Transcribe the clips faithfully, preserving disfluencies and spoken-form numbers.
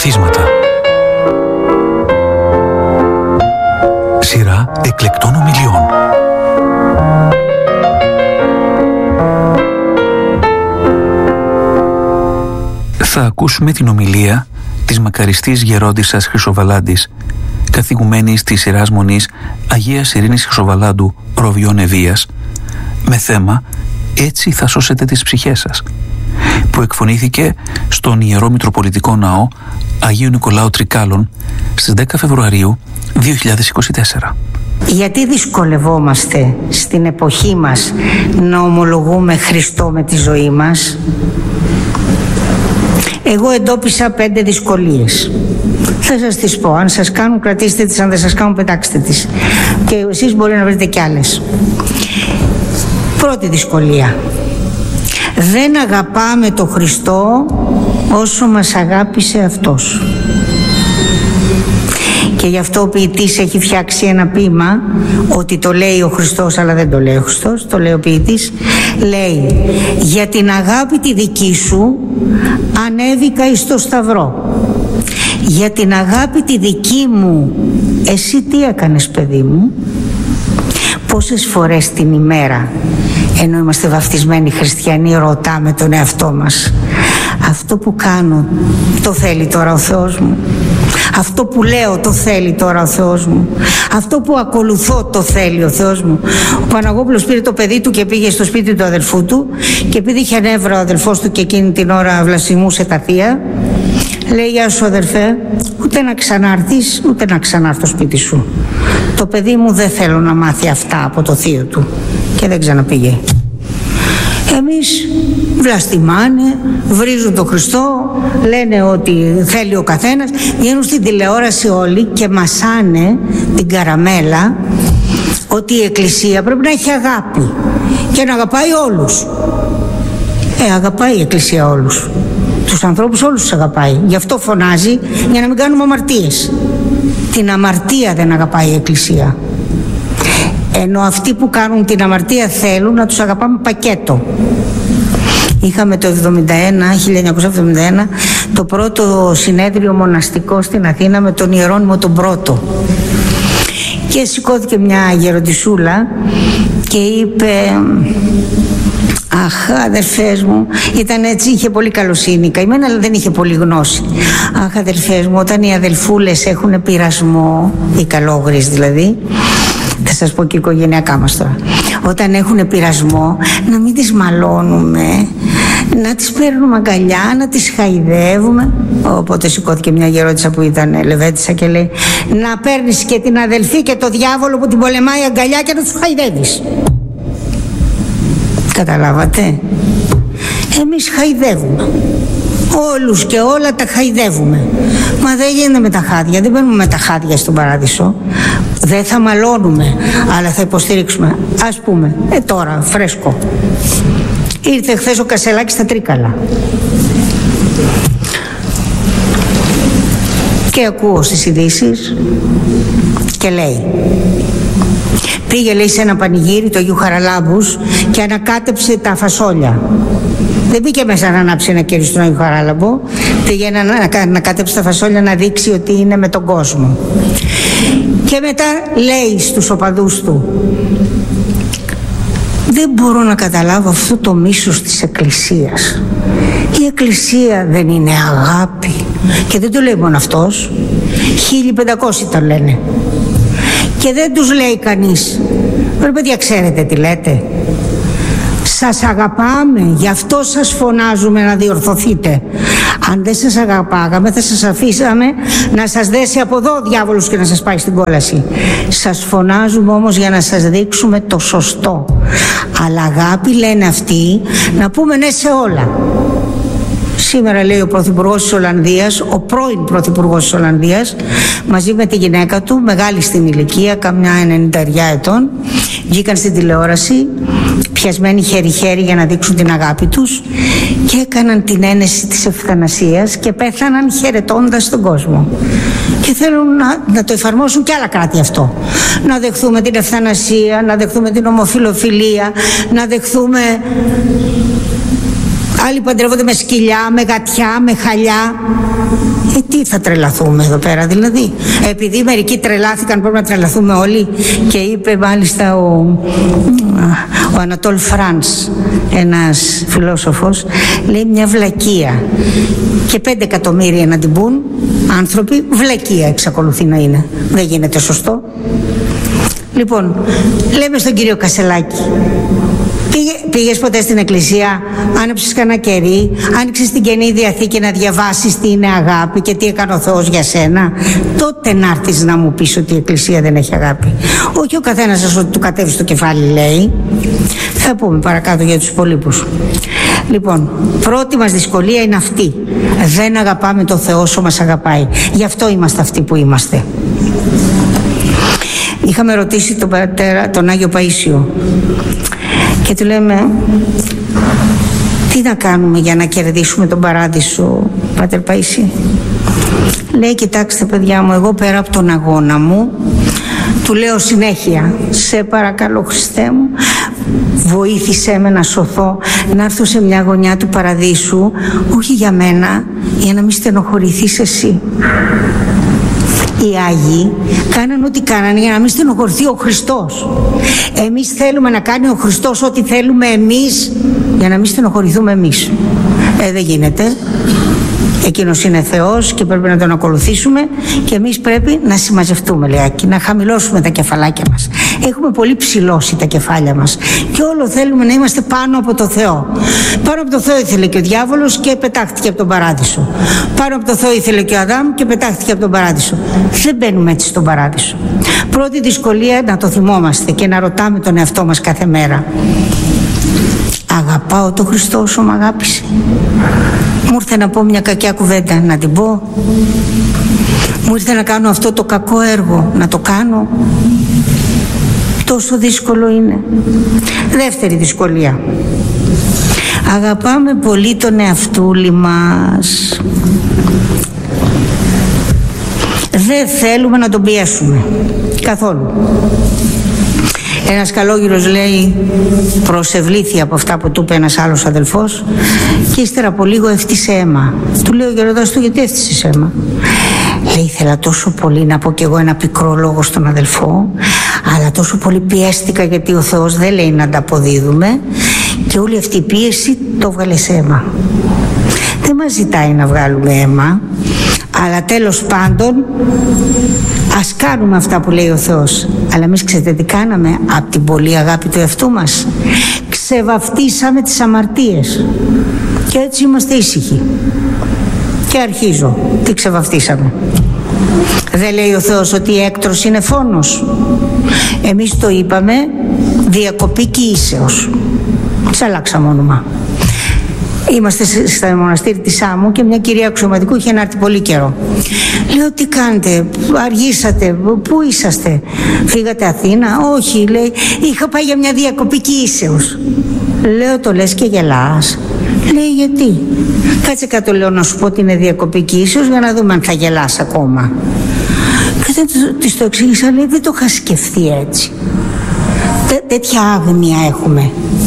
Βαφτίσματα. Σειρά εκλεκτών ομιλιών. Θα ακούσουμε την ομιλία της μακαριστής γερόντισσας Χρυσοβαλάντης, καθηγουμένης της Ιεράς Μονής Αγίας Ειρήνης Χρυσοβαλάντου Ροβιών Ευβίας, με θέμα «Έτσι θα σώσετε τις ψυχές σας», που εκφωνήθηκε στον Ιερό Μητροπολιτικό Ναό Αγίου Νικολάου Τρικάλων στις δέκα Φεβρουαρίου δύο χιλιάδες είκοσι τέσσερα. Γιατί δυσκολευόμαστε στην εποχή μας να ομολογούμε Χριστό με τη ζωή μας? Εγώ εντόπισα πέντε δυσκολίες. Θα σας τις πω. Αν σας κάνουν, κρατήστε τις. Αν δεν σας κάνουν, πετάξτε τις. Και εσείς μπορεί να βρείτε κι άλλες. Πρώτη δυσκολία. Δεν αγαπάμε το Χριστό όσο μας αγάπησε Αυτός. Και γι' αυτό ο ποιητής έχει φτιάξει ένα ποίημα, ότι το λέει ο Χριστός αλλά δεν το λέει ο Χριστός, το λέει ο ποιητής. Λέει: για την αγάπη τη δική σου ανέβηκα εις το σταυρό. Για την αγάπη τη δική μου εσύ τι έκανες, παιδί μου? Πόσες φορές την ημέρα, ενώ είμαστε βαφτισμένοι χριστιανοί, ρωτάμε τον εαυτό μας: αυτό που κάνω το θέλει τώρα ο Θεός μου? Αυτό που λέω το θέλει τώρα ο Θεός μου? Αυτό που ακολουθώ το θέλει ο Θεός μου? Ο Παναγόπουλος πήρε το παιδί του και πήγε στο σπίτι του αδελφού του, και επειδή είχε νεύρα ο αδελφός του και εκείνη την ώρα βλασιμούσε τα θεία, λέει: γεια σου αδελφέ, ούτε να ξανάρθεις ούτε να ξανάρθω στο σπίτι σου. Το παιδί μου δεν θέλω να μάθει αυτά από το θείο του. Και δεν ξαναπήγε. Εμείς βλαστημάνε, βρίζουν τον Χριστό, λένε ότι θέλει ο καθένας, βγαίνουν στην τηλεόραση όλοι και μασάνε την καραμέλα ότι η Εκκλησία πρέπει να έχει αγάπη και να αγαπάει όλους. Ε, αγαπάει η Εκκλησία όλους. Τους ανθρώπους όλους τους αγαπάει. Γι' αυτό φωνάζει, για να μην κάνουμε αμαρτίες. Την αμαρτία δεν αγαπάει η Εκκλησία. Ενώ αυτοί που κάνουν την αμαρτία θέλουν να τους αγαπάμε πακέτο. Είχαμε το χίλια εννιακόσια εβδομήντα ένα το πρώτο συνέδριο μοναστικό στην Αθήνα με τον Ιερώνυμο τον πρώτο. Και σηκώθηκε μια γεροντισούλα και είπε: αχ, αδερφές μου, ήταν έτσι, είχε πολύ καλοσύνη, καημένα, αλλά δεν είχε πολύ γνώση. Αχ, αδερφές μου, όταν οι αδελφούλες έχουν πειρασμό, οι καλόγρεις δηλαδή, θα σας πω και οικογενειακά μας τώρα, όταν έχουν πειρασμό, να μην τις μαλώνουμε, να τις παίρνουμε αγκαλιά, να τις χαϊδεύουμε. Οπότε σηκώθηκε μια γερόντισσα που ήταν λεβέντισσα και λέει: να παίρνεις και την αδελφή και το διάβολο που την πολεμάει αγκαλιά και να τους χαϊδεύεις. Καταλάβατε? Εμείς χαϊδεύουμε όλους και όλα, τα χαϊδεύουμε. Μα δεν γίνεται με τα χάδια, δεν μπαίνουμε με τα χάδια στον παράδεισο. Δεν θα μαλώνουμε, αλλά θα υποστηρίξουμε. Ας πούμε, ε τώρα, φρέσκο, ήρθε χθες ο Κασελάκης στα Τρίκαλα και ακούω στις ειδήσεις και λέει: πήγε, λέει, σε ένα πανηγύρι του Αγίου Χαραλάμπους και ανακάτεψε τα φασόλια. Δεν μπήκε μέσα να ανάψει ένα κερί στον Αγίου Χαράλαμπο, πήγε να ανακάτεψε τα φασόλια να δείξει ότι είναι με τον κόσμο. Και μετά λέει στους οπαδούς του: δεν μπορώ να καταλάβω αυτό το μίσος της Εκκλησίας. Η Εκκλησία δεν είναι αγάπη? Και δεν το λέει μόνο αυτός, χίλια πεντακόσιοι το λένε. Και δεν τους λέει κανείς: ρε παιδιά, ξέρετε τι λέτε? Σας αγαπάμε, γι' αυτό σας φωνάζουμε να διορθωθείτε. Αν δεν σας αγαπάγαμε, θα σας αφήσαμε να σας δέσει από εδώ ο διάβολος και να σας πάει στην κόλαση. Σας φωνάζουμε όμως για να σας δείξουμε το σωστό. Αλλά αγάπη, λένε αυτοί, να πούμε ναι σε όλα. Σήμερα, λέει, ο Πρωθυπουργός της Ολλανδίας, ο πρώην Πρωθυπουργός της Ολλανδίας, μαζί με τη γυναίκα του, μεγάλη στην ηλικία, καμιά ενενήντα ετών, βγήκαν στην τηλεόραση, πιασμένοι χέρι-χέρι για να δείξουν την αγάπη τους, και έκαναν την ένεση της ευθανασίας και πέθαναν χαιρετώντας τον κόσμο. Και θέλουν να, να το εφαρμόσουν και άλλα κράτη αυτό. Να δεχθούμε την ευθανασία, να δεχθούμε την ομοφιλοφιλία, να δεχθούμε άλλοι παντρεύονται με σκυλιά, με γατιά, με χαλιά. Ε, τι θα τρελαθούμε εδώ πέρα δηλαδή? Επειδή μερικοί τρελάθηκαν, πρέπει να τρελαθούμε όλοι? Και είπε μάλιστα ο, ο Ανατόλ Φρανς, ένας φιλόσοφος, λέει μια βλακεία και πέντε εκατομμύρια να την πούν άνθρωποι, βλακεία εξακολουθεί να είναι. Δεν γίνεται σωστό. Λοιπόν, λέμε στον κύριο Κασελάκη, Πήγε, πήγες ποτέ στην εκκλησία, άνοιξες κανένα κερί, άνοιξες την Καινή Διαθήκη να διαβάσεις τι είναι αγάπη και τι έκανε ο Θεός για σένα? Τότε να έρθεις να μου πεις ότι η εκκλησία δεν έχει αγάπη. Όχι ο καθένας σας ότι του κατέβει στο κεφάλι λέει. Θα πούμε παρακάτω για τους υπολείπους. Λοιπόν, πρώτη μας δυσκολία είναι αυτή. Δεν αγαπάμε το Θεό όσο μας αγαπάει. Γι' αυτό είμαστε αυτοί που είμαστε. Είχαμε ρωτήσει τον πατέρα, τον Άγιο Παΐσιο, και του λέμε, τι να κάνουμε για να κερδίσουμε τον παράδεισο, Πάτερ Παΐσι? Λέει, κοιτάξτε παιδιά μου, εγώ πέρα από τον αγώνα μου του λέω συνέχεια, σε παρακαλώ Χριστέ μου, βοήθησέ με να σωθώ, να έρθω σε μια γωνιά του παραδείσου, όχι για μένα, για να μην στενοχωρηθείς εσύ. Οι Άγιοι κάνανε ό,τι κάνανε για να μην στενοχωρηθεί ο Χριστός. Εμείς θέλουμε να κάνει ο Χριστός ό,τι θέλουμε εμείς για να μην στενοχωρηθούμε εμείς. Ε, δεν γίνεται. Εκείνος είναι Θεός και πρέπει να τον ακολουθήσουμε και εμείς πρέπει να συμμαζευτούμε λιγάκι, να χαμηλώσουμε τα κεφαλάκια μας. Έχουμε πολύ ψηλώσει τα κεφάλια μας και όλο θέλουμε να είμαστε πάνω από το Θεό. Πάνω από το Θεό ήθελε και ο διάβολος και πετάχτηκε από τον παράδεισο. Πάνω από το Θεό ήθελε και ο Αδάμ και πετάχτηκε από τον παράδεισο. Δεν μπαίνουμε έτσι στον παράδεισο. Πρώτη δυσκολία να το θυμόμαστε και να ρωτάμε τον εαυτό μας κάθε μέρα. Αγαπάω τον Χριστό όσο με αγάπησε? Μου ήρθε να πω μια κακιά κουβέντα, να την πω? Μου ήρθε να κάνω αυτό το κακό έργο, να το κάνω? Τόσο δύσκολο είναι. Δεύτερη δυσκολία. Αγαπάμε πολύ τον εαυτούλη μας. Δεν θέλουμε να τον πιέσουμε καθόλου. Ένας καλόγυρος λέει, προσευλήθη από αυτά που του είπε ένας άλλος αδελφός και ύστερα από λίγο έφτισε αίμα. Του λέει ο γεροντάς του, γιατί έφτισες αίμα? Λέει, ήθελα τόσο πολύ να πω κι εγώ ένα πικρό λόγο στον αδελφό, αλλά τόσο πολύ πιέστηκα γιατί ο Θεός δεν λέει να ανταποδίδουμε και όλη αυτή η πίεση το έβγαλε σε αίμα. Δεν μας ζητάει να βγάλουμε αίμα, αλλά τέλος πάντων ας κάνουμε αυτά που λέει ο Θεός. Αλλά εμείς ξέρετε τι κάναμε? Από την πολύ αγάπη του εαυτού μας ξεβαφτίσαμε τις αμαρτίες και έτσι είμαστε ήσυχοι. Και αρχίζω, τι ξεβαφτίσαμε? Δεν λέει ο Θεός ότι η έκτρωση είναι φόνος? Εμείς το είπαμε διακοπή κοιήσεως. Τις αλλάξαμε όνομα. Είμαστε στο μοναστήρι της Σάμου και μια κυρία αξιωματικού είχε έρθει πολύ καιρό. Λέω, τι κάνετε, αργήσατε, πού είσαστε? Φύγατε Αθήνα? Όχι, λέει, είχα πάει για μια διακοπή κοιήσεως. Λέω, το λες και γελάς? Λέει, γιατί? Κάτσε κάτω, λέω, να σου πω ότι είναι διακοπή κοιήσεως για να δούμε αν θα γελάς ακόμα. Και δεν της το εξήγησα, λέει, δεν το είχα σκεφτεί έτσι. Τέ, τέτοια άγνοια έχουμε.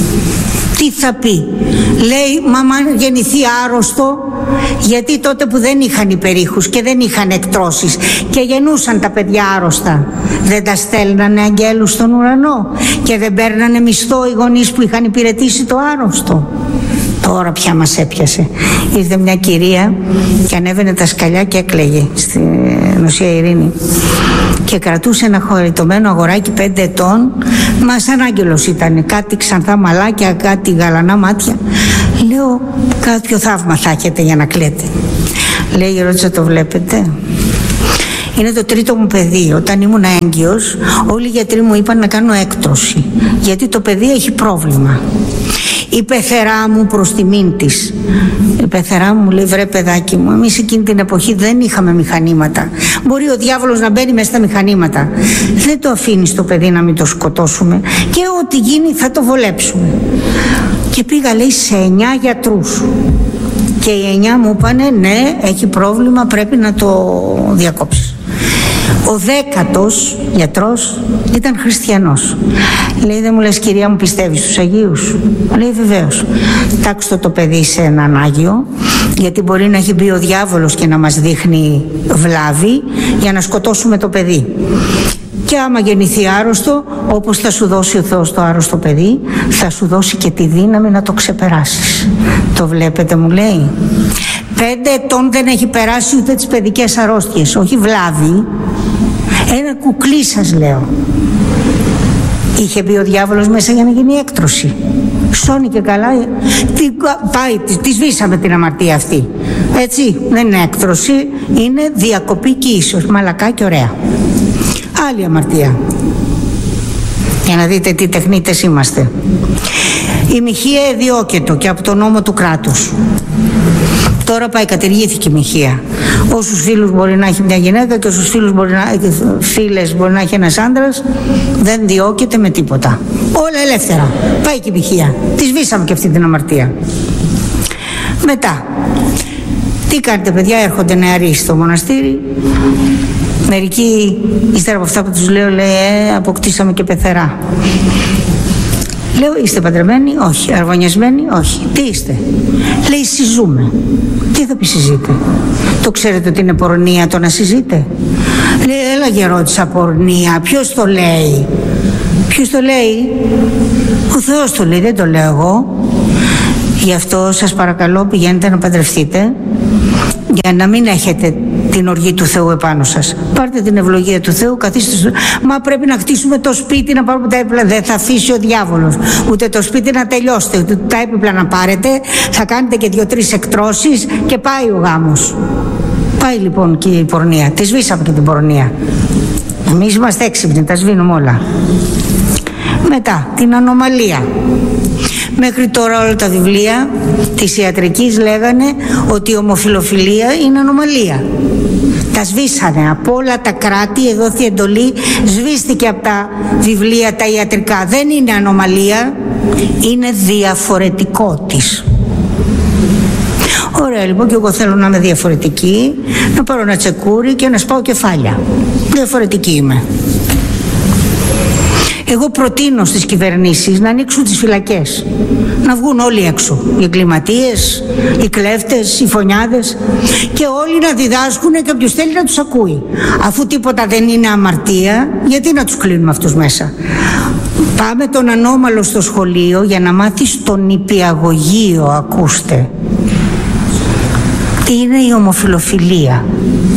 Τι θα πει? Λέει, μάμα γεννηθεί άρρωστο, γιατί τότε που δεν είχαν υπερήχους και δεν είχαν εκτρώσεις και γεννούσαν τα παιδιά άρρωστα, δεν τα στέλνανε αγγέλους στον ουρανό και δεν παίρνανε μισθό οι γονείς που είχαν υπηρετήσει το άρρωστο? Τώρα πια μας έπιασε. Ήρθε μια κυρία και ανέβαινε τα σκαλιά και έκλαιγε στην Οσία Ειρήνη και κρατούσε ένα χωριτωμένο αγοράκι πέντε ετών, μα σαν άγγελος ήταν, κάτι ξανθά μαλάκια, κάτι γαλανά μάτια. Λέω, κάποιο θαύμα θα έχετε για να κλαίτε? Λέει, ρώτησα, το βλέπετε? Είναι το τρίτο μου παιδί. Όταν ήμουν έγκυος, όλοι οι γιατροί μου είπαν να κάνω έκτρωση, γιατί το παιδί έχει πρόβλημα. Η πεθερά μου προς τιμήν της, η πεθερά μου λέει, βρε παιδάκι μου, εμείς εκείνη την εποχή δεν είχαμε μηχανήματα. Μπορεί ο διάβολος να μπαίνει μέσα στα μηχανήματα. Δεν το αφήνεις το παιδί να μην το σκοτώσουμε και ό,τι γίνει θα το βολέψουμε. Και πήγα, λέει, σε εννιά γιατρούς και οι εννιά μου είπανε, ναι, έχει πρόβλημα, πρέπει να το διακόψεις. Ο δέκατος γιατρός ήταν χριστιανός. Λέει, δεν μου λες κυρία μου, πιστεύεις στους Αγίους? Λέει, βεβαίως. Τάξτε το παιδί σε έναν Άγιο, γιατί μπορεί να έχει μπει ο διάβολος και να μας δείχνει βλάβη για να σκοτώσουμε το παιδί. Και άμα γεννηθεί άρρωστο, όπως θα σου δώσει ο Θεός το άρρωστο παιδί, θα σου δώσει και τη δύναμη να το ξεπεράσεις. Το βλέπετε, μου λέει. Πέντε ετών δεν έχει περάσει ούτε τις παιδικές αρρώστιες, όχι βλάβη. Ένα κουκλί σας λέω. Είχε μπει ο διάβολος μέσα για να γίνει έκτρωση. Σώνει και καλά, τι, πάει, τη, τη σβήσαμε την αμαρτία αυτή. Έτσι, δεν είναι έκτρωση, είναι διακοπή και ίσως, μαλακά και ωραία. Άλλη αμαρτία. Για να δείτε τι τεχνίτες είμαστε. Η μοιχεία εδιώκετο και από τον νόμο του κράτους. Τώρα πάει, κατηργήθηκε η μοιχεία. Όσους φίλους μπορεί να έχει μια γυναίκα και όσους φίλους μπορεί να, φίλες μπορεί να έχει ένας άντρας, δεν διώκεται με τίποτα. Όλα ελεύθερα. Πάει και η μοιχεία. Τη σβήσαμε και αυτή την αμαρτία. Μετά, τι κάνετε παιδιά? Έρχονται νεαροί στο μοναστήρι. Μερικοί, ύστερα από αυτά που τους λέω, λέει, ε, αποκτήσαμε και πεθερά. Λέω, είστε παντρεμένοι? Όχι. Αρβωνιασμένοι? Όχι. Τι είστε? Λέει, συζούμε. Τι θα πει συζείτε? Το ξέρετε ότι είναι πορνεία το να συζείτε? Λέει, έλα γερόντισσα, πορνεία. Ποιος το λέει? Ποιος το λέει? Ο Θεός το λέει, δεν το λέω εγώ. Γι' αυτό σας παρακαλώ, πηγαίνετε να παντρευτείτε, για να μην έχετε την οργή του Θεού επάνω σας. Πάρτε την ευλογία του Θεού, καθίστε στο... Μα πρέπει να χτίσουμε το σπίτι, να πάρουμε τα έπιπλα. Δεν θα αφήσει ο διάβολος ούτε το σπίτι να τελειώσετε, ούτε τα έπιπλα να πάρετε. Θα κάνετε και δύο-τρεις εκτρώσεις και πάει ο γάμος. Πάει λοιπόν και η πορνεία. Τη σβήσαμε και την πορνεία. Εμείς είμαστε έξυπνοι, τα σβήνουμε όλα. Μετά, την ανομαλία. Μέχρι τώρα όλα τα βιβλία της ιατρικής λέγανε ότι η ομοφιλοφιλία είναι ανομαλία. Τα σβήσανε από όλα τα κράτη, εδόθη εντολή, σβήστηκε από τα βιβλία τα ιατρικά. Δεν είναι ανομαλία, είναι διαφορετικό της. Ωραία, λοιπόν, και εγώ θέλω να είμαι διαφορετική, να πάρω ένα τσεκούρι και να σπάω κεφάλια. Διαφορετική είμαι. Εγώ προτείνω στις κυβερνήσεις να ανοίξουν τις φυλακές, να βγουν όλοι έξω, οι εγκληματίες, οι κλέφτες, οι φωνιάδες, και όλοι να διδάσκουν και όποιος θέλει να τους ακούει. Αφού τίποτα δεν είναι αμαρτία, γιατί να τους κλείνουμε αυτούς μέσα? Πάμε τον ανώμαλο στο σχολείο για να μάθει στο νηπιαγωγείο, ακούστε, τι είναι η ομοφιλοφιλία.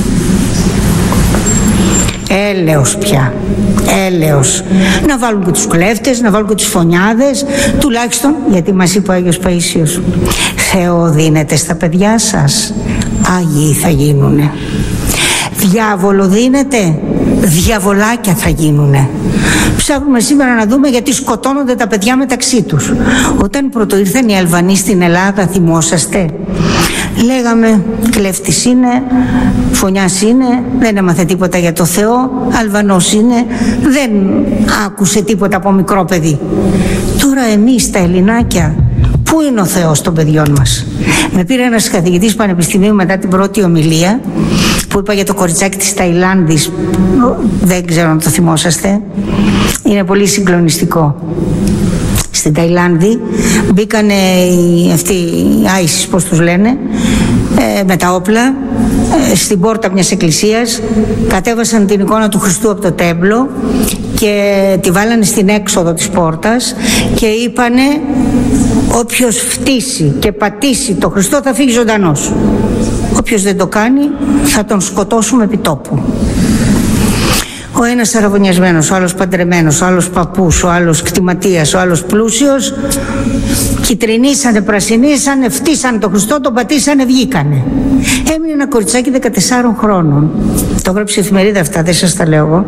Έλεος πια, έλεος. Να βάλουν και τους κλέφτες, να βάλουν και τους φωνιάδες, τουλάχιστον, γιατί μας είπε ο Άγιος Παΐσιος, Θεό δίνετε στα παιδιά σας, Άγιοι θα γίνουνε. Διάβολο δίνετε, διαβολάκια θα γίνουνε. Ψάχνουμε σήμερα να δούμε γιατί σκοτώνονται τα παιδιά μεταξύ τους. Όταν πρωτοήρθαν οι Αλβανοί στην Ελλάδα, θυμόσαστε, λέγαμε κλέφτης είναι, φωνιάς είναι, δεν έμαθε τίποτα για το Θεό, Αλβανός είναι, δεν άκουσε τίποτα από μικρό παιδί. Τώρα εμείς τα Ελληνάκια, πού είναι ο Θεός των παιδιών μας? Με πήρε ένας καθηγητής πανεπιστημίου μετά την πρώτη ομιλία που είπα για το κοριτσάκι της Ταϊλάνδης, δεν ξέρω αν το θυμόσαστε, είναι πολύ συγκλονιστικό. Στην Ταϊλάνδη μπήκανε οι, αυτοί οι άισις, πώς τους λένε, ε, με τα όπλα ε, στην πόρτα μιας εκκλησίας, κατέβασαν την εικόνα του Χριστού από το τέμπλο και τη βάλανε στην έξοδο της πόρτας και είπανε, όποιος φτύσει και πατήσει το Χριστό θα φύγει ζωντανός, όποιος δεν το κάνει θα τον σκοτώσουμε επί τόπου. Ο ένας αραβωνιασμένος, ο άλλος παντρεμένος, ο άλλος παππούς, ο άλλος κτηματίας, ο άλλος πλούσιος, κυτρινίσανε, πρασινίσανε, φτύσανε τον Χριστό, τον πατήσανε, βγήκανε. Έμεινε ένα κοριτσάκι δεκατεσσάρων χρόνων. Το έγραψε η εφημερίδα αυτά, δεν σας τα λέω εγώ.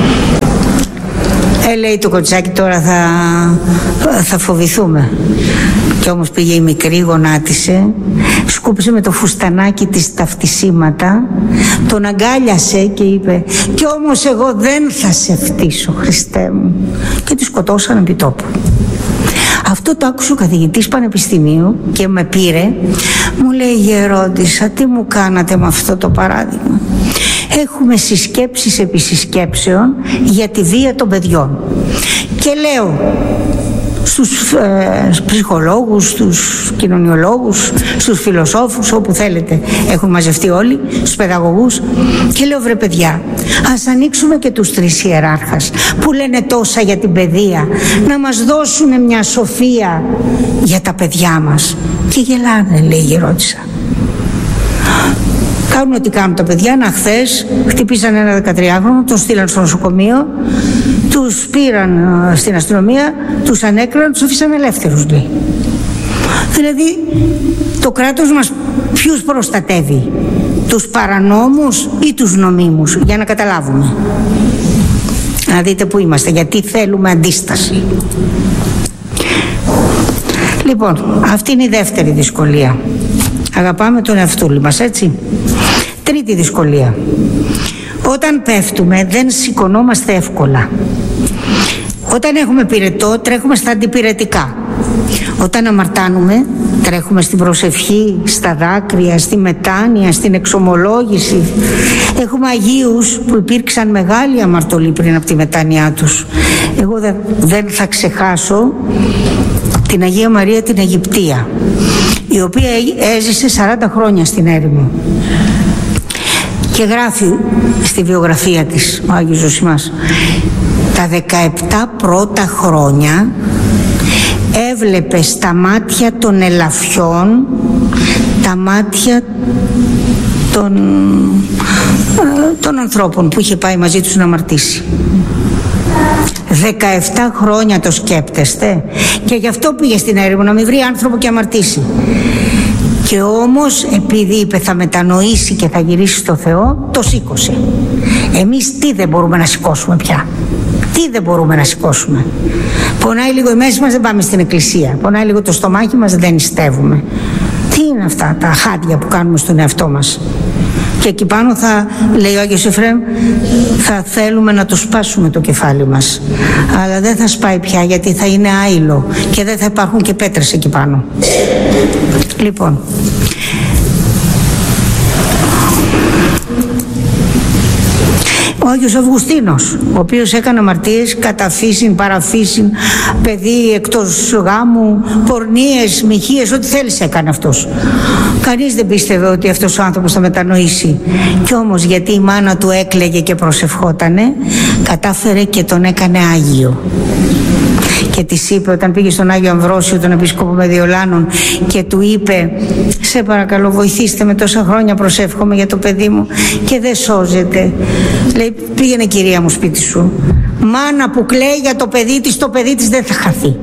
Ε, λέει το κοριτσάκι, τώρα θα, θα φοβηθούμε. Και όμως πήγε η μικρή, γονάτισε, σκούπισε με το φουστανάκι της τα φτισήματα, τον αγκάλιασε και είπε, «Κι όμως εγώ δεν θα σε φτύσω, Χριστέ μου». Και τη σκοτώσαν επί τόπου. Αυτό το άκουσε ο καθηγητής πανεπιστημίου και με πήρε, μου λέει, «Γερόντισσα, τι μου κάνατε με αυτό το παράδειγμα? έχουμε συσκέψεις επί συσκέψεων για τη βία των παιδιών. Και λέω στους ε, ψυχολόγους, στους κοινωνιολόγους, στους φιλοσόφους, όπου θέλετε, έχουν μαζευτεί όλοι, στους παιδαγωγούς, και λέω, βρε παιδιά, ας ανοίξουμε και τους τρεις ιεράρχας που λένε τόσα για την παιδεία, να μας δώσουν μια σοφία για τα παιδιά μας. Και γελάνε, λέει η γερόντισσα. Κάνουν ό,τι κάνουν τα παιδιά. Να, χθες χτυπήσαν ένα δεκατριάχρονο, τον στείλαν στο νοσοκομείο, τους πήραν στην αστυνομία, τους ανέκραναν, τους αφήσαν ελεύθερους, λέει. Δηλαδή το κράτος μας ποιους προστατεύει, τους παρανόμους ή τους νομίμους, για να καταλάβουμε, να δείτε που είμαστε, γιατί θέλουμε αντίσταση. Λοιπόν, αυτή είναι η δεύτερη δυσκολία. Αγαπάμε τον εαυτούλη μας, έτσι. Τρίτη δυσκολία. Όταν πέφτουμε δεν σηκωνόμαστε εύκολα. Όταν έχουμε πυρετό τρέχουμε στα αντιπυρετικά. Όταν αμαρτάνουμε τρέχουμε στην προσευχή, στα δάκρυα, στη μετάνοια, στην εξομολόγηση. Έχουμε Αγίους που υπήρξαν μεγάλη αμαρτωλοί πριν από τη μετάνοιά τους. Εγώ δεν θα ξεχάσω την Αγία Μαρία την Αιγυπτία, η οποία έζησε σαράντα χρόνια στην έρημο. Και γράφει στη βιογραφία της ο Άγιος Ζωσιμάς, τα δεκαεπτά πρώτα χρόνια έβλεπε στα μάτια των ελαφιών τα μάτια των, των ανθρώπων που είχε πάει μαζί τους να αμαρτήσει. δεκαεπτά χρόνια το σκέπτεστε, και γι' αυτό πήγε στην έρημο, να μην βρει άνθρωπο και αμαρτήσει. Και όμως επειδή είπε θα μετανοήσει και θα γυρίσει στο Θεό, το σήκωσε. Εμείς τι δεν μπορούμε να σηκώσουμε πια? Τι δεν μπορούμε να σηκώσουμε? Πονάει λίγο η μέση μας, δεν πάμε στην εκκλησία. Πονάει λίγο το στομάχι μας, δεν νηστεύουμε. Τι είναι αυτά τα χάντια που κάνουμε στον εαυτό μας? Και εκεί πάνω θα, λέει ο Άγιος Εφραίμ, θα θέλουμε να το σπάσουμε το κεφάλι μας. Αλλά δεν θα σπάει πια, γιατί θα είναι άειλο και δεν θα υπάρχουν και πέτρες εκεί πάνω. Λοιπόν, ο Άγιος Αυγουστίνος, ο οποίος έκανε αμαρτίες κατά φύσιν, παραφύσιν, παιδί εκτός γάμου, πορνείες, μοιχείες, ό,τι θέλεις έκανε αυτός. Κανείς δεν πίστευε ότι αυτός ο άνθρωπος θα μετανοήσει. Κι όμως, γιατί η μάνα του έκλαιγε και προσευχότανε, κατάφερε και τον έκανε Άγιο. Και της είπε, όταν πήγε στον Άγιο Αμβρόσιο, τον Επίσκοπο Μεδιολάνων, και του είπε, σε παρακαλώ βοηθήστε με, τόσα χρόνια προσεύχομαι για το παιδί μου και δεν σώζεται. Λέει, πήγαινε κυρία μου σπίτι σου. Μάνα που κλαίει για το παιδί της, το παιδί της δεν θα χαθεί.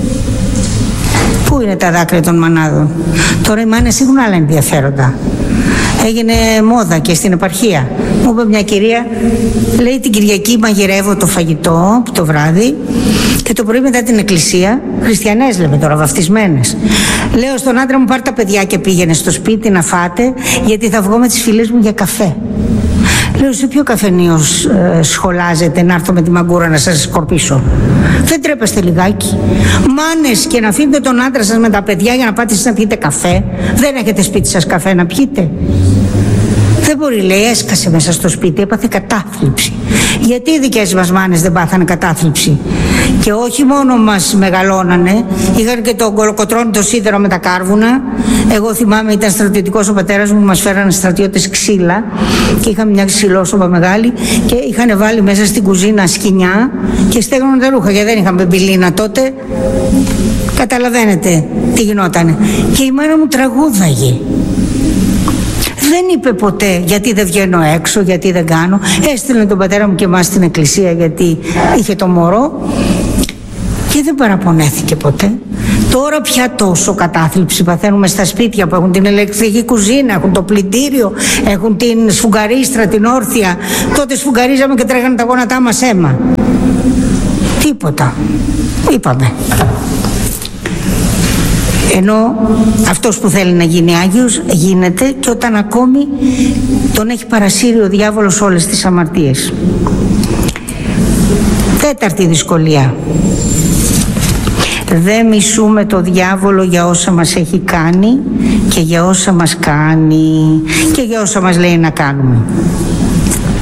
Πού είναι τα δάκρυα των μανάδων? Τώρα οι μάνες έχουν άλλα ενδιαφέροντα. Έγινε μόδα και στην επαρχία. Μου είπε μια κυρία, λέει, την Κυριακή μαγειρεύω το φαγητό το βράδυ και το πρωί μετά την εκκλησία, χριστιανές λέμε τώρα, βαφτισμένες, λέω στον άντρα μου, πάρ' τα παιδιά και πήγαινε στο σπίτι να φάτε, γιατί θα βγω με τις φίλες μου για καφέ. Λέω, σε ποιο καφενείο ε, σχολάζετε να έρθω με τη μαγκούρα να σας σκορπίσω? Δεν τρέπεστε λιγάκι? Μάνες, και να αφήνετε τον άντρα σας με τα παιδιά για να πάτε εσείς να πιείτε καφέ? Δεν έχετε σπίτι σας καφέ να πιείτε? Δεν μπορεί, λέει, έσκασε μέσα στο σπίτι, έπαθε κατάθλιψη. Γιατί οι δικές μας μάνες δεν πάθανε κατάθλιψη? Και όχι μόνο μας μεγαλώνανε, είχαν και τον κολοκοτρώνη το σίδερο με τα κάρβουνα. Εγώ θυμάμαι, ήταν στρατιωτικός ο πατέρας μου, μας φέρανε στρατιώτες ξύλα και είχαμε μια ξυλόσοπα μεγάλη και είχαν βάλει μέσα στην κουζίνα σκοινιά και στέγνωναν τα ρούχα, γιατί δεν είχαμε μπιλίνα τότε. Καταλαβαίνετε τι γινότανε. Και η μάνα μου τραγούδαγε. Δεν είπε ποτέ γιατί δεν βγαίνω έξω, γιατί δεν κάνω. Έστειλε τον πατέρα μου και εμάς στην εκκλησία γιατί είχε το μωρό και δεν παραπονέθηκε ποτέ. Τώρα πια τόσο κατάθλιψη παθαίνουμε στα σπίτια που έχουν την ηλεκτρική κουζίνα, έχουν το πλυντήριο, έχουν την σφουγγαρίστρα, την όρθια. Τότε σφουγγαρίζαμε και τρέχανε τα γόνατά μας αίμα. Τίποτα. Είπαμε. Ενώ αυτός που θέλει να γίνει Άγιος γίνεται και όταν ακόμη τον έχει παρασύρει ο διάβολος όλες τις αμαρτίες. Τέταρτη δυσκολία. Δεν μισούμε το διάβολο για όσα μας έχει κάνει και για όσα μας κάνει και για όσα μας λέει να κάνουμε.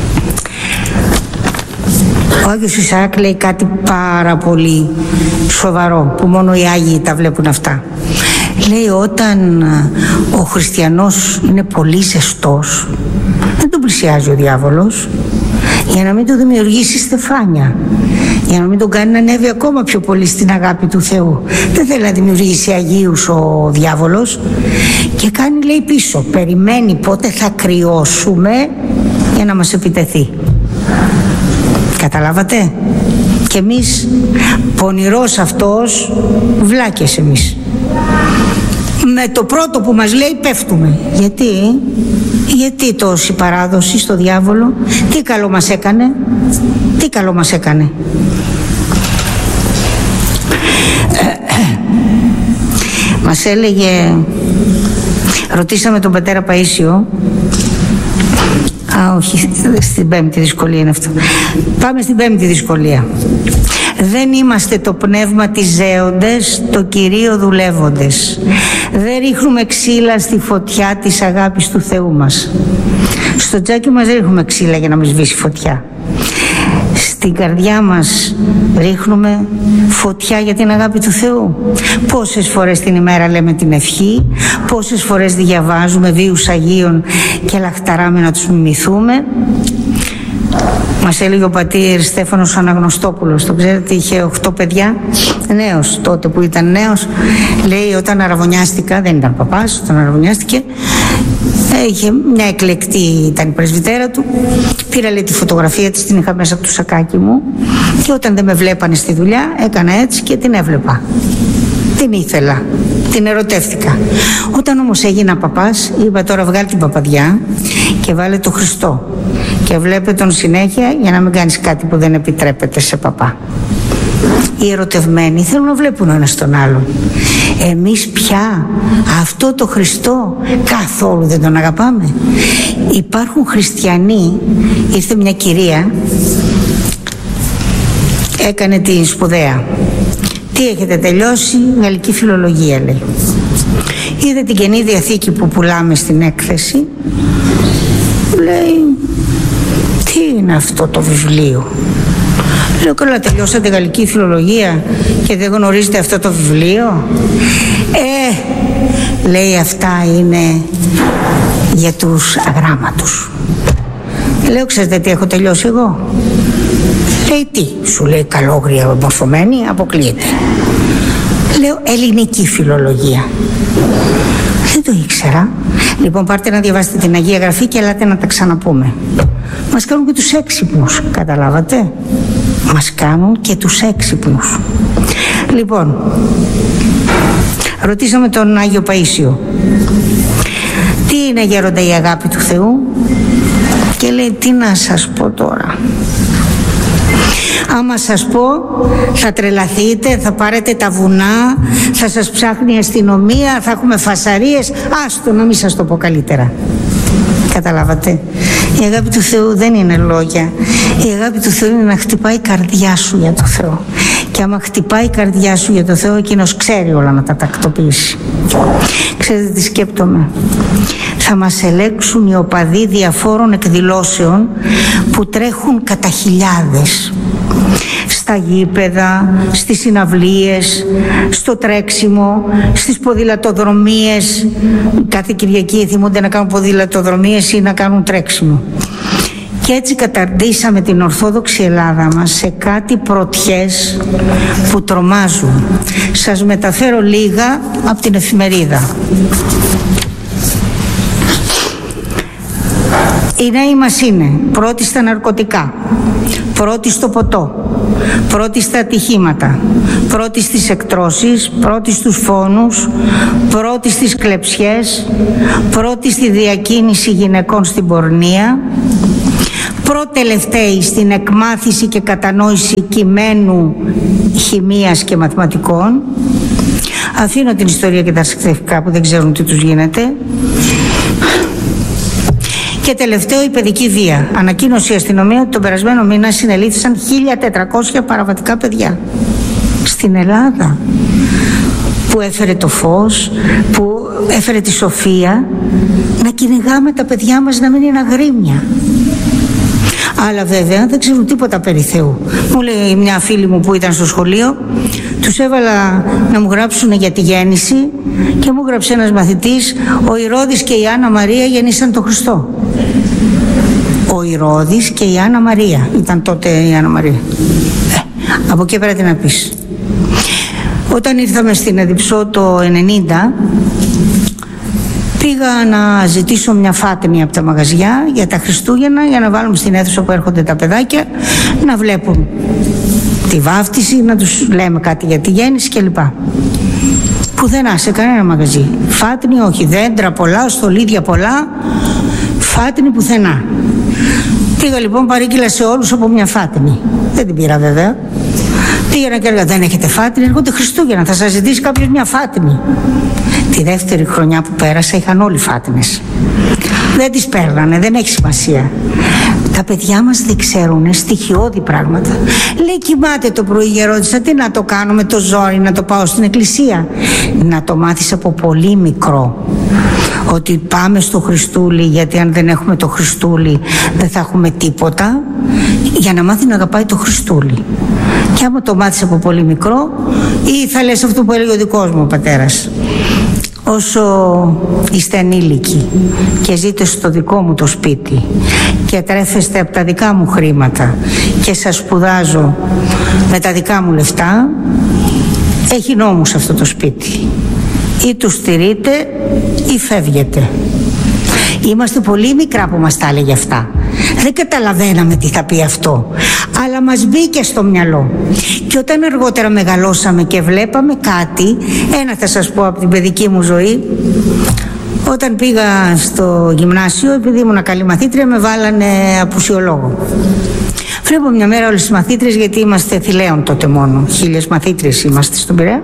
Ο Άγιος Ισαάκ λέει κάτι πάρα πολύ σοβαρό που μόνο οι Άγιοι τα βλέπουν αυτά. Λέει όταν ο χριστιανός είναι πολύ ζεστός δεν τον πλησιάζει ο διάβολος για να μην του δημιουργήσει στεφάνια, για να μην τον κάνει να ανέβει ακόμα πιο πολύ στην αγάπη του Θεού. Δεν θέλει να δημιουργήσει αγίους ο διάβολος και κάνει, λέει, πίσω, περιμένει πότε θα κρυώσουμε για να μας επιτεθεί. Καταλάβατε? Και εμείς πονηρός αυτός, βλάκες εμείς, με το πρώτο που μας λέει πέφτουμε. Γιατί? Γιατί τόση παράδοση στο διάβολο? Τι καλό μας έκανε? Τι καλό μας έκανε? Μας έλεγε, ρωτήσαμε τον πατέρα Παΐσιο. Α, όχι, στην πέμπτη δυσκολία είναι αυτό. Πάμε στην πέμπτη δυσκολία. Δεν είμαστε το πνεύμα της ζέοντες, το Κυρίο δουλεύοντες. Δεν ρίχνουμε ξύλα στη φωτιά της αγάπης του Θεού μας. Στο τζάκι μας δεν ρίχνουμε ξύλα για να μην σβήσει φωτιά. Στην καρδιά μας ρίχνουμε φωτιά για την αγάπη του Θεού. Πόσες φορές την ημέρα λέμε την ευχή, πόσες φορές διαβάζουμε βίους Αγίων και λαχταράμε να τους μιμηθούμε. Μας έλεγε ο πατήρ Στέφανος Αναγνωστόπουλος, το ξέρετε, είχε οχτώ παιδιά, νέος τότε που ήταν νέος. Λέει όταν αραβωνιάστηκα, δεν ήταν παπάς, όταν αραβωνιάστηκε, είχε μια εκλεκτή, ήταν η πρεσβυτέρα του, πήρα, λέει, τη φωτογραφία της, την είχα μέσα από το σακάκι μου και όταν δεν με βλέπανε στη δουλειά έκανα έτσι και την έβλεπα. Την ήθελα, την ερωτεύτηκα. Όταν όμως έγινα παπάς, είπα τώρα βγάλει την παπαδιά και βάλε το Χριστό και βλέπε τον συνέχεια για να μην κάνεις κάτι που δεν επιτρέπεται σε παπά. Οι ερωτευμένοι θέλουν να βλέπουν ο ένας τον άλλον. Εμείς πια αυτό το Χριστό καθόλου δεν τον αγαπάμε. Υπάρχουν χριστιανοί, ήρθε μια κυρία, έκανε την σπουδαία. Τι έχετε τελειώσει? Γαλλική φιλολογία, λέει. Είδε την Καινή Διαθήκη που πουλάμε στην έκθεση. Λέει, τι είναι αυτό το βιβλίο? Λέω, καλά, τελειώσατε γαλλική φιλολογία και δεν γνωρίζετε αυτό το βιβλίο? Ε, λέει, αυτά είναι για τους αγράμματους. Λέω, ξέρετε τι έχω τελειώσει εγώ? Λέει, τι? Σου λέει, καλόγρια μορφωμένη, αποκλείεται. Λέω, ελληνική φιλολογία. Δεν το ήξερα. Λοιπόν, πάρτε να διαβάσετε την Αγία Γραφή και ελάτε να τα ξαναπούμε. Μας κάνουν και τους έξυπνους, καταλάβατε? Μας κάνουν και τους έξυπνους. Λοιπόν, ρωτήσαμε τον Άγιο Παΐσιο, τι είναι, γέροντα, η αγάπη του Θεού? Και λέει, τι να σας πω τώρα? Άμα σας πω θα τρελαθείτε, θα πάρετε τα βουνά, θα σας ψάχνει η αστυνομία, θα έχουμε φασαρίες. Άστο, να μην σας το πω καλύτερα. Καταλάβατε? Η αγάπη του Θεού δεν είναι λόγια. Η αγάπη του Θεού είναι να χτυπάει η καρδιά σου για το Θεό. Και άμα χτυπάει η καρδιά σου για το Θεό, εκείνος ξέρει όλα να τα τακτοποιήσει. Ξέρετε τι σκέπτομαι? Θα μας ελέγξουν οι οπαδοί διαφόρων εκδηλώσεων που τρέχουν κατά χιλιάδες. Στα γήπεδα, στις συναυλίες, στο τρέξιμο, στις ποδηλατοδρομίες. Κάθε Κυριακή θυμούνται να κάνουν ποδηλατοδρομίες ή να κάνουν τρέξιμο. Και έτσι καταντήσαμε την Ορθόδοξη Ελλάδα μας σε κάτι πρωτιές που τρομάζουν. Σας μεταφέρω λίγα από την εφημερίδα. Οι νέοι μας είναι πρώτοι στα ναρκωτικά, πρώτοι στο ποτό, πρώτοι στα ατυχήματα, πρώτοι στις εκτρώσεις, πρώτοι στους φόνους, πρώτοι στις κλεψιές, πρώτοι στη διακίνηση γυναικών στην πορνεία, προτελευταίοι στην εκμάθηση και κατανόηση κειμένου χημείας και μαθηματικών. Αφήνω την ιστορία και τα σεξιστικά που δεν ξέρουν τι τους γίνεται. Και τελευταίο, η παιδική βία. Ανακοίνωσε η αστυνομία ότι τον περασμένο μήνα συνελήφθησαν χίλια τετρακόσια παραβατικά παιδιά. Στην Ελλάδα, που έφερε το φως, που έφερε τη σοφία, να κυνηγάμε τα παιδιά μας να μην είναι αγρίμια. Αλλά βέβαια δεν ξέρουν τίποτα περί Θεού. Μου λέει μια φίλη μου που ήταν στο σχολείο, τους έβαλα να μου γράψουν για τη γέννηση και μου γράψε ένας μαθητής, ο Ηρώδης και η Άννα Μαρία γεννήσαν τον Χριστό. Ο Ηρώδης και η Άννα Μαρία, ήταν τότε η Άννα Μαρία. Ε, από εκεί πέρα τι να πεις. Όταν ήρθαμε στην Εδιψό το ενενήντα, πήγα να ζητήσω μια φάτνη από τα μαγαζιά για τα Χριστούγεννα, για να βάλουμε στην αίθουσα που έρχονται τα παιδάκια, να βλέπουν τη βάφτιση, να τους λέμε κάτι για τη γέννηση κλπ. Πουθενά, σε κανένα μαγαζί. Φάτνη όχι, δέντρα πολλά, στολίδια πολλά, φάτνη πουθενά. Πήγα λοιπόν, παρήγγειλα σε όλους από μια φάτνη. Δεν την πήρα βέβαια. Πήγαινα και έλεγα, δεν έχετε φάτνη, έρχονται Χριστούγεννα, θα σας ζητήσει κάποιος μια φάτνη. Τη δεύτερη χρονιά που πέρασα είχαν όλοι φάτνες. Δεν τις παίρνανε, δεν έχει σημασία. Τα παιδιά μας δεν ξέρουν στοιχειώδη πράγματα. Λέει, κοιμάται το πρωί, ρώτησα, τι να το κάνω με το ζόρι, να το πάω στην εκκλησία. Να το μάθεις από πολύ μικρό. Ότι πάμε στο Χριστούλη, γιατί αν δεν έχουμε το Χριστούλη δεν θα έχουμε τίποτα, για να μάθει να αγαπάει το Χριστούλη. Και άμα το μάθεις από πολύ μικρό, ή θα λες αυτό που έλεγε ο δικός μου ο πατέρας, όσο είστε ανήλικοι και ζείτε στο δικό μου το σπίτι και τρέφεστε από τα δικά μου χρήματα και σας σπουδάζω με τα δικά μου λεφτά, έχει νόμους αυτό το σπίτι. Ή τους στηρείτε ή φεύγετε. Είμαστε πολύ μικρά που μας τα έλεγε αυτά. Δεν καταλαβαίναμε τι θα πει αυτό, αλλά μας μπήκε στο μυαλό. Και όταν αργότερα μεγαλώσαμε και βλέπαμε κάτι, ένα θα σας πω από την παιδική μου ζωή. Όταν πήγα στο γυμνάσιο, επειδή ήμουν καλή μαθήτρια, με βάλανε απουσιολόγο. Βλέπω μια μέρα όλες τις μαθήτριες, γιατί είμαστε θηλαίων τότε μόνο, χίλιες μαθήτριες είμαστε στον Πειραιά.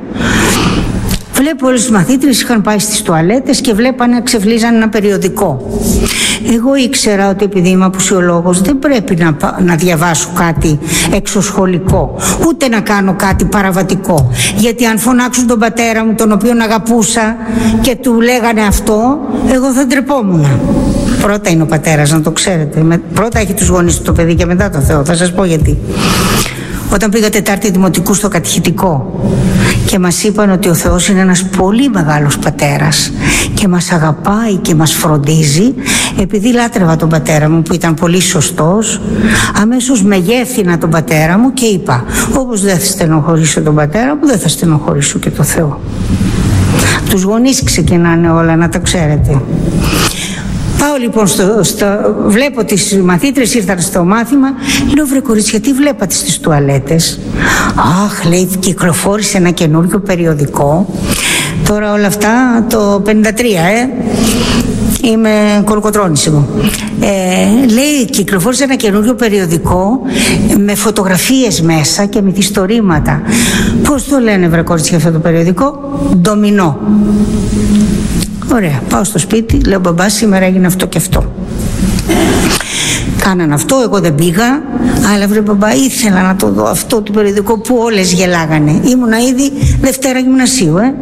Βλέπω όλες τις μαθήτριες είχαν πάει στις τουαλέτες και βλέπανε, ξεφλίζανε ένα περιοδικό. Εγώ ήξερα ότι επειδή είμαι απουσιολόγος δεν πρέπει να, να διαβάσω κάτι εξωσχολικό, ούτε να κάνω κάτι παραβατικό. Γιατί αν φωνάξουν τον πατέρα μου, τον οποίον αγαπούσα, και του λέγανε αυτό, εγώ θα ντρεπόμουν. Πρώτα είναι ο πατέρας, να το ξέρετε. Με, πρώτα έχει τους γονείς του το παιδί και μετά το Θεό. Θα σας πω γιατί. Όταν πήγα Τετάρτη Δημοτικού στο κατηχητικό και μας είπαν ότι ο Θεός είναι ένας πολύ μεγάλος πατέρας και μας αγαπάει και μας φροντίζει, επειδή λάτρευα τον πατέρα μου που ήταν πολύ σωστός, αμέσως μεγέθυνα τον πατέρα μου και είπα, όπως δεν θα στενοχωρήσω τον πατέρα μου, δεν θα στενοχωρήσω και τον Θεό. Τους γονείς ξεκινάνε όλα, να τα ξέρετε. Πάω λοιπόν, στο, στο, βλέπω τις μαθήτρες ήρθαν στο μάθημα, λέω, βρε κορίτσια, τι βλέπατε στις τουαλέτες? Αχ, λέει, κυκλοφόρησε ένα καινούργιο περιοδικό. Τώρα όλα αυτά το πενήντα τρία, ε. Είμαι κολοκοτρώνης εγώ. Ε, λέει, κυκλοφόρησε ένα καινούριο περιοδικό με φωτογραφίες μέσα και μυθιστορήματα. Πώς το λένε, βρε κορίτσια, αυτό το περιοδικό? Ντομινό. Ωραία, πάω στο σπίτι, λέω, μπαμπά, σήμερα έγινε αυτό και αυτό. Κάναν αυτό, εγώ δεν πήγα, αλλά βρε μπαμπά, ήθελα να το δω αυτό το περιοδικό που όλες γελάγανε. Ήμουνα ήδη Δευτέρα γυμνασίου, ε.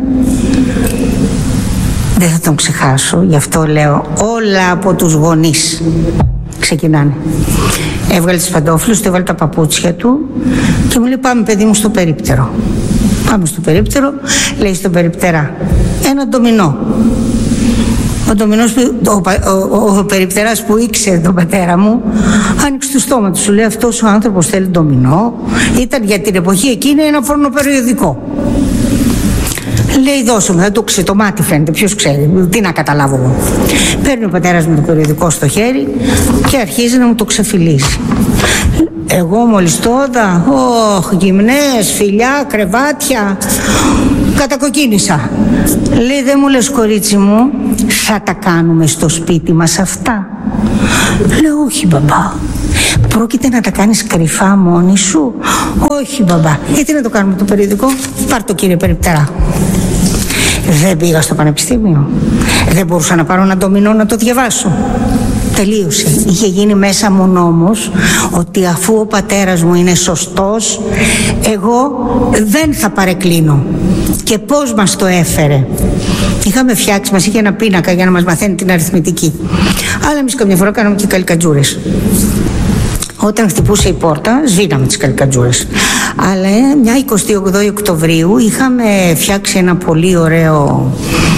Δεν θα τον ξεχάσω, γι' αυτό λέω, όλα από τους γονείς ξεκινάνε. Έβγαλε τις παντόφλες του, έβγαλε τα παπούτσια του και μου λέει, πάμε παιδί μου στο περίπτερο. Πάμε στο περίπτερο, λέει στον περιπτερά, ένα ντομινό. Ο, ντομινός, ο, ο, ο, ο περιπτεράς που ήξερε τον πατέρα μου άνοιξε το στόμα του, σου λέει, αυτός ο άνθρωπος θέλει ντομινό? Ήταν για την εποχή εκείνη ένα φορνοπεριοδικό. Λέει, δώσω μου, θα το ξέρει, το μάτι φαίνεται, ποιος ξέρει, τι να καταλάβω εγώ. Παίρνει ο πατέρας μου το περιοδικό στο χέρι και αρχίζει να μου το ξεφυλίζει. Εγώ μόλις το είδα, όχ, γυμνές, φιλιά, κρεβάτια, κατακοκκίνησα. Λέει, δεν μου λες, κορίτσι μου, θα τα κάνουμε στο σπίτι μας αυτά? Λέω, όχι μπαμπά. Πρόκειται να τα κάνεις κρυφά μόνη σου? Όχι μπαμπά. Γιατί να το κάνουμε το περιοδικό? Πάρ' το, κύριε περιπτερά. Δεν πήγα στο πανεπιστήμιο. Δεν μπορούσα να πάρω ένα ντομινό να το διαβάσω. Τελείωσε. Είχε γίνει μέσα μου νόμος ότι αφού ο πατέρας μου είναι σωστός, εγώ δεν θα παρεκκλίνω. Και πώς μας το έφερε? Είχαμε φτιάξει, μας είχε ένα πίνακα για να μας μαθαίνει την αριθμητική. Αλλά εμείς καμιά φορά κάναμε και καλικατζούρες. Όταν χτυπούσε η πόρτα, σβήναμε τις καλικατζούρες. Αλλά μια εικοστή όγδοη Οκτωβρίου είχαμε φτιάξει ένα πολύ ωραίο...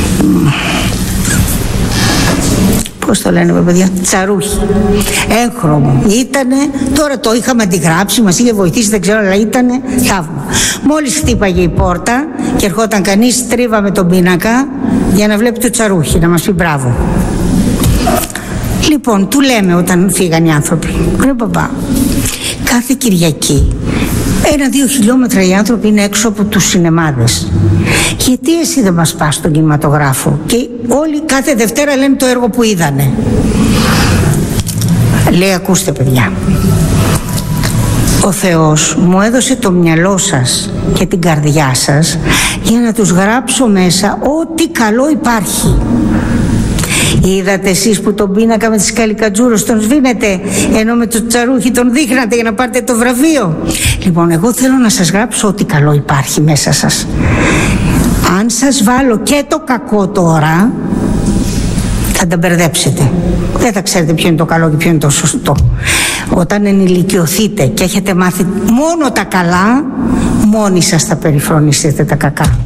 Πώς το λένε παιδιά, τσαρούχι, έγχρωμο. Ήτανε, τώρα το είχαμε αντιγράψει, μας είχε βοηθήσει, δεν ξέρω, αλλά ήτανε θαύμα. Μόλις χτύπαγε η πόρτα και ερχόταν κανείς, τρίβαμε τον πίνακα για να βλέπει το τσαρούχι, να μας πει μπράβο. Λοιπόν, του λέμε όταν φύγαν οι άνθρωποι, ρε μπαμπά, κάθε Κυριακή ένα-δύο χιλιόμετρα οι άνθρωποι είναι έξω από τους σινεμάδες. Γιατί εσύ δεν μας πας στον κινηματογράφο? Και όλοι κάθε Δευτέρα λένε το έργο που είδανε. Λέει, ακούστε παιδιά, ο Θεός μου έδωσε το μυαλό σας και την καρδιά σας για να τους γράψω μέσα ό,τι καλό υπάρχει. Είδατε εσείς που τον πίνακα με τις καλικατζούρες τον σβήνετε, ενώ με το τσαρούχι τον δείχνατε για να πάρετε το βραβείο? Λοιπόν, εγώ θέλω να σας γράψω ό,τι καλό υπάρχει μέσα σας. Αν σας βάλω και το κακό τώρα, θα τα μπερδέψετε. Δεν θα ξέρετε ποιο είναι το καλό και ποιο είναι το σωστό. Όταν ενηλικιωθείτε και έχετε μάθει μόνο τα καλά, μόνοι σας θα περιφρονήσετε τα κακά.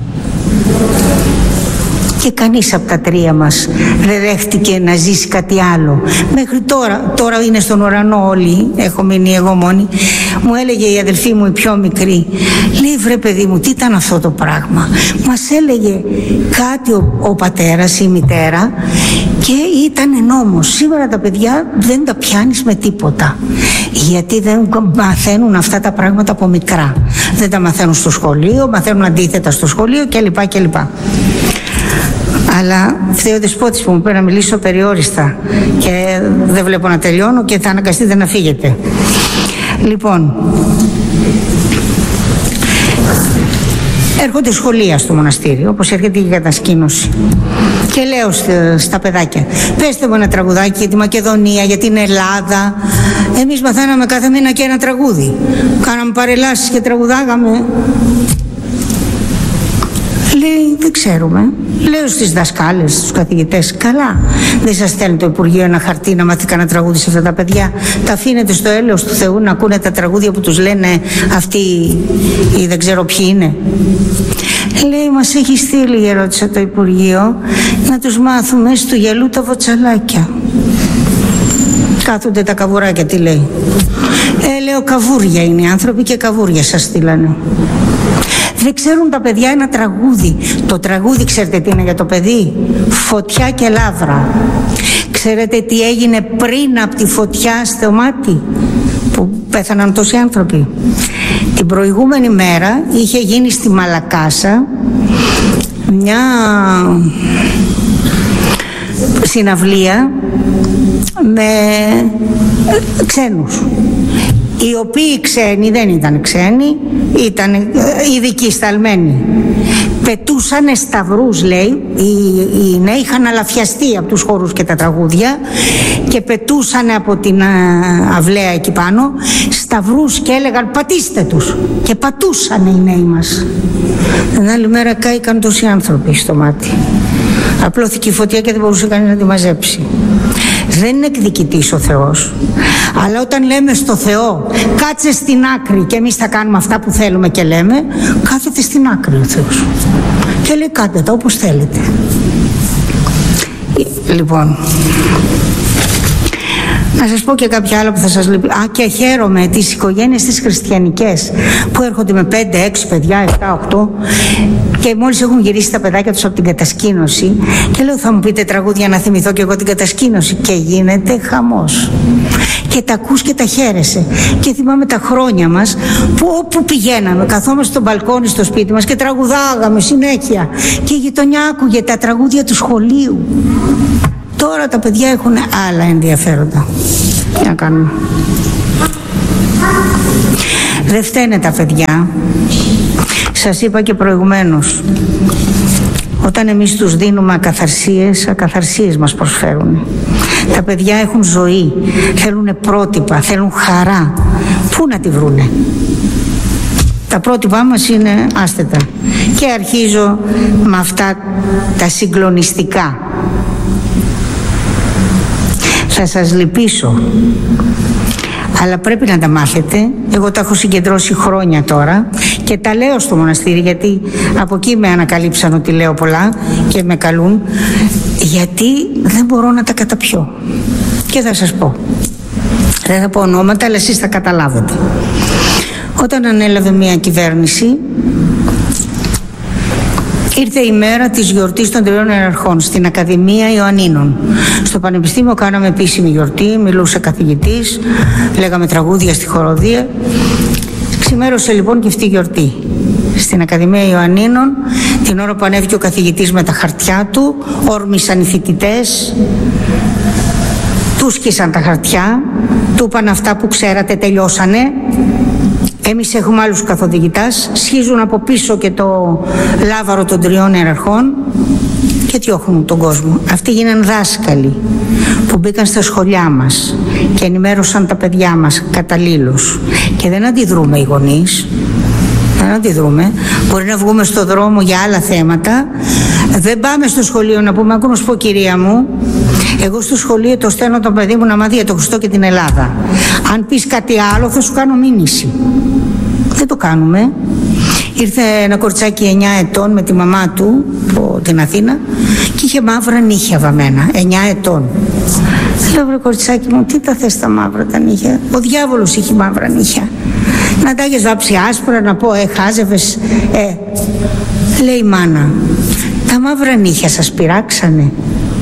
Και κανείς από τα τρία μας δεν δέχτηκε να ζήσει κάτι άλλο. Μέχρι τώρα, τώρα είναι στον ουρανό όλοι, έχω μείνει εγώ μόνη. Μου έλεγε η αδελφή μου η πιο μικρή, λέει, βρε παιδί μου, τι ήταν αυτό το πράγμα? Μας έλεγε κάτι ο, ο πατέρας ή η μητέρα και ήταν νόμος. Σήμερα τα παιδιά δεν τα πιάνεις με τίποτα, γιατί δεν μαθαίνουν αυτά τα πράγματα από μικρά. Δεν τα μαθαίνουν στο σχολείο, μαθαίνουν αντίθετα στο σχολείο κλπ. κλπ. Αλλά φταίει ο δεσπότης που μου πρέπει να μιλήσω περιόριστα και δεν βλέπω να τελειώνω και θα αναγκαστείτε να φύγετε. Λοιπόν, έρχονται σχολεία στο μοναστήρι, όπως έρχεται και η κατασκήνωση. Και λέω στα παιδάκια, πέστε μου ένα τραγουδάκι για τη Μακεδονία, για την Ελλάδα. Εμείς μαθαίναμε κάθε μήνα και ένα τραγούδι. Κάναμε παρελάσεις και τραγουδάγαμε. Λέει, δεν ξέρουμε. Λέω στις δασκάλες, στους καθηγητές, καλά, δεν σας στέλνει το Υπουργείο ένα χαρτί να μάθει κανένα τραγούδι σε αυτά τα παιδιά? Τα αφήνετε στο έλεος του Θεού να ακούνε τα τραγούδια που τους λένε αυτοί ή δεν ξέρω ποιοι είναι? Λέει, μας έχει στείλει, ρώτησε το Υπουργείο, να τους μάθουμε στο γυαλού τα βοτσαλάκια. Κάθονται τα καβουράκια, τι λέει? Ε, λέω, καβούρια είναι οι άνθρωποι και καβούρια σας στείλανε. Δεν ξέρουν τα παιδιά ένα τραγούδι. Το τραγούδι ξέρετε τι είναι για το παιδί? Φωτιά και λάβρα. Ξέρετε τι έγινε πριν από τη φωτιά στο μάτι που πέθαναν τόσοι άνθρωποι? Την προηγούμενη μέρα είχε γίνει στη Μαλακάσα μια συναυλία με ξένους, οι οποίοι ξένοι δεν ήταν ξένοι, ήταν ειδικοί σταλμένοι. Πετούσανε σταυρούς, λέει, οι, οι νέοι είχαν αλαφιαστεί από τους χορούς και τα τραγούδια και πετούσανε από την αυλαία εκεί πάνω σταυρούς και έλεγαν πατήστε τους, και πατούσανε οι νέοι μας. Την άλλη μέρα κάηκαν τόσοι άνθρωποι στο μάτι. Απλώθηκε η φωτιά και δεν μπορούσε κανείς να τη μαζέψει. Δεν είναι εκδικητής ο Θεός, αλλά όταν λέμε στο Θεό κάτσε στην άκρη και εμείς θα κάνουμε αυτά που θέλουμε και λέμε, κάθεται στην άκρη ο Θεός και λέει κάντε τα όπως θέλετε. Λοιπόν, να σας πω και κάποια άλλα που θα σας λείπει. Α, και χαίρομαι τις οικογένειες τις χριστιανικές που έρχονται με πέντε, έξι παιδιά, επτά, οκτώ και μόλις έχουν γυρίσει τα παιδάκια τους από την κατασκήνωση και λέω θα μου πείτε τραγούδια να θυμηθώ και εγώ την κατασκήνωση, και γίνεται χαμός και τα ακούς και τα χαίρεσαι. Και θυμάμαι τα χρόνια μας που όπου πηγαίναμε καθόμαστε στο μπαλκόνι στο σπίτι μας και τραγουδάγαμε συνέχεια και η γειτονιά άκουγε τα τραγούδια του σχολείου. Τώρα τα παιδιά έχουν άλλα ενδιαφέροντα. Τι να κάνουμε? Δεν φταίνε τα παιδιά. Σας είπα και προηγουμένως, όταν εμείς τους δίνουμε ακαθαρσίες, ακαθαρσίες μας προσφέρουν. Τα παιδιά έχουν ζωή, θέλουν πρότυπα, θέλουν χαρά. Πού να τη βρούνε? Τα πρότυπά μας είναι άστετα. Και αρχίζω με αυτά τα συγκλονιστικά. Θα σας λυπήσω, αλλά πρέπει να τα μάθετε. Εγώ τα έχω συγκεντρώσει χρόνια τώρα και τα λέω στο μοναστήρι, γιατί από εκεί με ανακαλύψαν ότι λέω πολλά και με καλούν, γιατί δεν μπορώ να τα καταπιώ. Και θα σας πω, δεν θα πω ονόματα, αλλά εσείς θα καταλάβετε. Όταν ανέλαβε μια κυβέρνηση, ήρθε η μέρα της γιορτής των Τριών Ιεραρχών στην Ακαδημία Ιωαννίνων. Στο Πανεπιστήμιο κάναμε επίσημη γιορτή, μιλούσε καθηγητής, λέγαμε τραγούδια στη χοροδία. Ξημέρωσε λοιπόν και αυτή η γιορτή στην Ακαδημία Ιωαννίνων. Την ώρα που ανέβηκε ο καθηγητής με τα χαρτιά του, όρμησαν οι φοιτητές, του σκίσαν τα χαρτιά, του είπαν αυτά που ξέρατε τελειώσανε. Εμείς έχουμε άλλους καθοδηγητάς, σχίζουν από πίσω και το λάβαρο των Τριών Ιεραρχών και διώχνουν τον κόσμο. Αυτοί γίναν δάσκαλοι που μπήκαν στα σχολιά μας και ενημέρωσαν τα παιδιά μας καταλήλως. Και δεν αντιδρούμε οι γονείς, δεν αντιδρούμε. Μπορεί να βγούμε στο δρόμο για άλλα θέματα. Δεν πάμε στο σχολείο να πούμε, ακόμα σου πω κυρία μου, εγώ στο σχολείο το στέλνω το παιδί μου να μάθει για τον Χριστό και την Ελλάδα. Αν πεις κάτι άλλο θα σου κάνω μήνυση. Δεν το κάνουμε. Ήρθε ένα κοριτσάκι εννιά ετών με τη μαμά του από την Αθήνα και είχε μαύρα νύχια βαμμένα, εννιά ετών. Λέω, βρε κοριτσάκι μου, τι τα θες τα μαύρα τα νύχια? Ο διάβολος είχε μαύρα νύχια. Να τα έχεις βάψει άσπρα, να πω, ε, χάζευες, ε. Λέει η μάνα, τα μαύρα νύχια σας πειράξανε?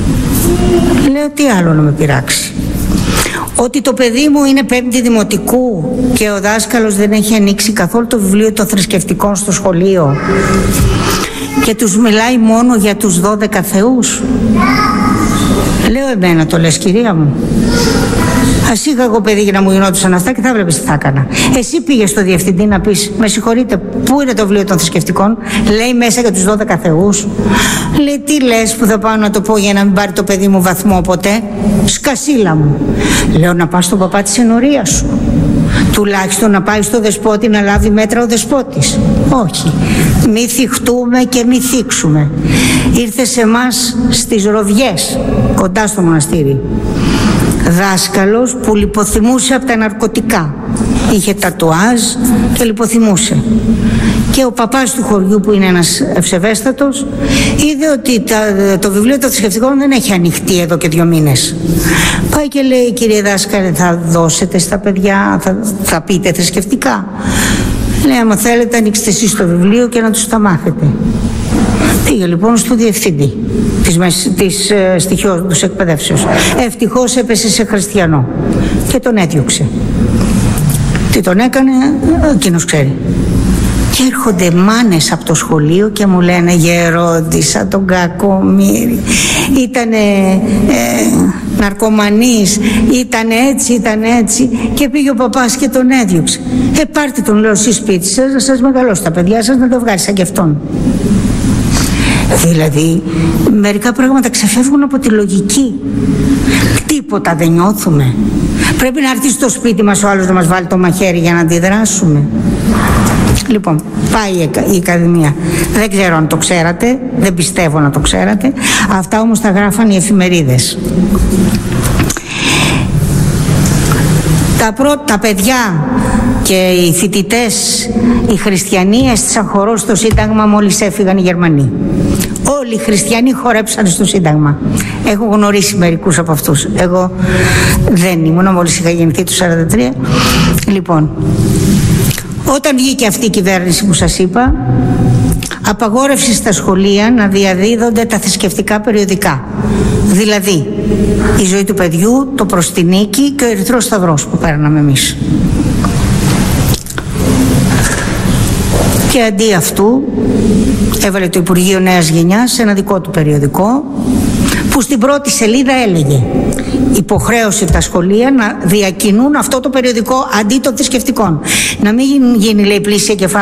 Λέω, τι άλλο να με πειράξει? Ότι το παιδί μου είναι πέμπτη δημοτικού και ο δάσκαλος δεν έχει ανοίξει καθόλου το βιβλίο των θρησκευτικών στο σχολείο και τους μιλάει μόνο για τους δώδεκα θεούς? Λέω, εμένα το λες κυρία μου? Ας είχα εγώ παιδί για να μου γινόντουσαν αυτά και θα βλέπεις τι θα έκανα. Εσύ πήγες στο διευθυντή να πεις, με συγχωρείτε, πού είναι το βιβλίο των θρησκευτικών? Λέει μέσα για τους δώδεκα θεούς. Λέει, τι λες που θα πάω να το πω για να μην πάρει το παιδί μου βαθμό ποτέ? Σκασίλα μου. Λέω, να πας στον παπά της ενορίας σου. Τουλάχιστον να πάει στο δεσπότη να λάβει μέτρα ο δεσπότης. Όχι. Μη θυχτούμε και μη θίξουμε. Ήρθε σε εμάς στις Ροδιές, κοντά στο μοναστήρι, δάσκαλος που λιποθυμούσε από τα ναρκωτικά. Είχε τατουάζ και λιποθυμούσε. Και ο παπάς του χωριού, που είναι ένας ευσεβέστατος, είδε ότι τα, το βιβλίο των θρησκευτικών δεν έχει ανοιχτεί εδώ και δύο μήνες. Πάει και λέει, κύριε δάσκαλε, θα δώσετε στα παιδιά, θα, θα πείτε θρησκευτικά? Λέει, άμα θέλετε ανοίξτε εσείς το βιβλίο και να τους τα μάθετε. Πήγε λοιπόν στο διευθυντή της, της ε, στοιχειώδους εκπαιδεύσεως. Ευτυχώς έπεσε σε χριστιανό και τον έδιωξε. Τι τον έκανε, εκείνος ξέρει. Και έρχονται μάνες από το σχολείο και μου λένε, γερόντισσα τον κακομοίρη, ήτανε ε, ναρκωμανής, ήτανε έτσι, ήτανε έτσι, και πήγε ο παπάς και τον έδιωξε. Ε, πάρτε τον, λέω, εσείς σπίτι σας, να σας μεγαλώσει τα παιδιά σας, να το βγάλει σαν και αυτόν. Δηλαδή, μερικά πράγματα ξεφεύγουν από τη λογική. Τίποτα δεν νιώθουμε. Πρέπει να έρθει στο σπίτι μας ο άλλος να μας βάλει το μαχαίρι για να αντιδράσουμε. Λοιπόν, πάει η Ακαδημία. Δεν ξέρω αν το ξέρατε, δεν πιστεύω να το ξέρατε. Αυτά όμως τα γράφαν οι εφημερίδες. Τα πρώτα παιδιά και οι φοιτητές, οι χριστιανοί, έστησαν χορό στο Σύνταγμα μόλις έφυγαν οι Γερμανοί. Όλοι οι χριστιανοί χορέψαν στο Σύνταγμα. Έχω γνωρίσει μερικούς από αυτούς. Εγώ δεν ήμουν, μόλις είχα γεννηθεί το σαράντα τρία. Λοιπόν, όταν βγήκε αυτή η κυβέρνηση που σας είπα, απαγόρευσε στα σχολεία να διαδίδονται τα θρησκευτικά περιοδικά. Δηλαδή, η ζωή του παιδιού, το προς τη νίκη και ο Ερυθρός Σταυρός που παίρναμε εμείς. Και αντί αυτού έβαλε το Υπουργείο Νέας Γενιάς σε ένα δικό του περιοδικό, που στην πρώτη σελίδα έλεγε υποχρέωση τα σχολεία να διακινούν αυτό το περιοδικό αντί των θρησκευτικών. Να μην γίνει, λέει, πλήσια κεφάλαια